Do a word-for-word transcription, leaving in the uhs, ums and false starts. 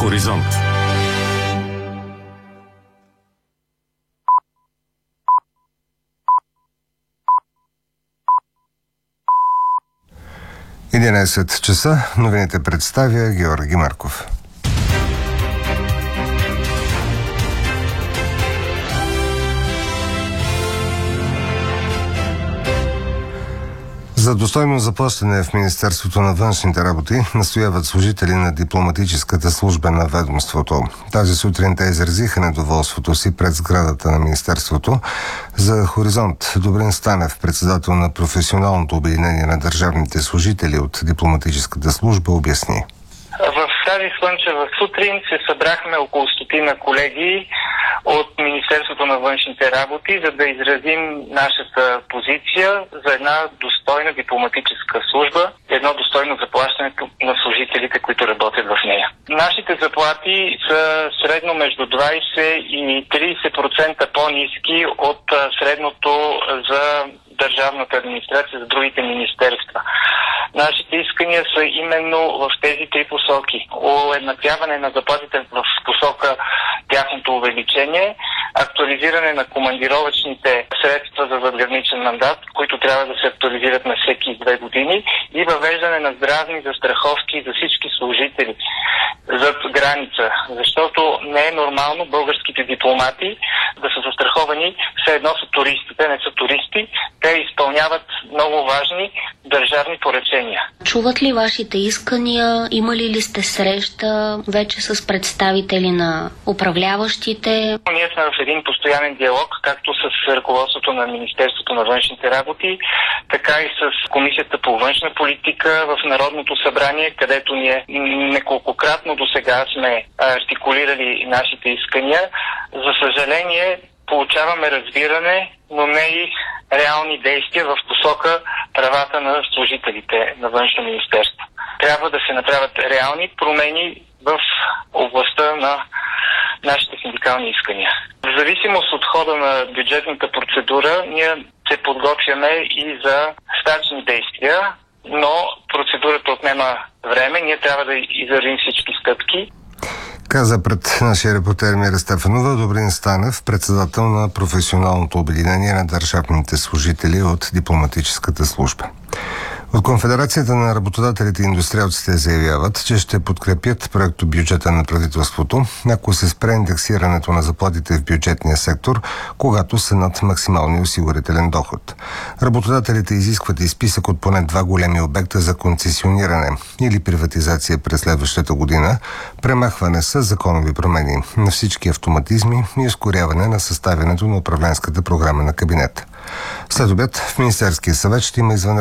Хоризонт. единайсет часа. Новините представя Георги Марков. За достойно заплащане в Министерството на външните работи настояват служители на дипломатическата служба на ведомството. Тази сутрин те изразиха недоволството си пред сградата на Министерството. За Хоризонт Добрин Станев, председател на професионалното обединение на държавните служители от дипломатическата служба, обясни. В тази слънчева сутрин се събрахме около стотина колеги от Министерството на външните работи, за да изразим нашата позиция за една достойна дипломатическа служба, едно достойно заплащане на служителите, които работят в нея. Нашите заплати са средно между двайсет и трийсет процента по-ниски от средното за държавната администрация, за другите министерства. Нашите искания са именно в тези три посоки. Уеднаквяване на заплатите в посока тяхното увеличение, актуализиране на командировъчните средства за задграничен мандат, които трябва да се актуализират на всеки две години, и въвеждане на здравни застраховки за всички служители зад граница. Защото не е нормално българските дипломати да са застраховани все едно са туристи. Те не са туристи, те изпълняват много важни държавни поръчения. Чуват ли вашите искания? Имали ли сте среща вече с представители на управляващите? Ние сме в един постоянен диалог, както с ръководството на Министерството на външните работи, така и с Комисията по външна политика в Народното събрание, където ние неколкократно до сега сме артикулирали нашите искания. За съжаление, получаваме разбиране, но не и реални действия в посока правата на служителите на външно министерство. Трябва да се направят реални промени в областта на нашите синдикални искания. В зависимост от хода на бюджетната процедура, ние се подготвяме и за стачни действия, но процедурата отнема време. Ние трябва да извървим всички стъпки. Каза пред нашия репортер Мира Стефанова Добрин Станев, председател на професионалното обединение на държавните служители от дипломатическата служба. От Конфедерацията на работодателите и индустриалците заявяват, че ще подкрепят проекто бюджета на правителството, ако се спре индексирането на заплатите в бюджетния сектор, когато са над максималния осигурителен доход. Работодателите изискват и списък от поне два големи обекта за концесиониране или приватизация през следващата година, премахване с законови промени на всички автоматизми и ускоряване на съставянето на управленската програма на кабинета. След обяд в Министерския съвет ще има извънредно